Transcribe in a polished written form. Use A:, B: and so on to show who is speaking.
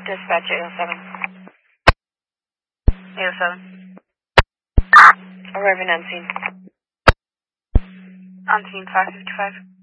A: Dispatch 807. 807. Arriving on scene. On scene 555.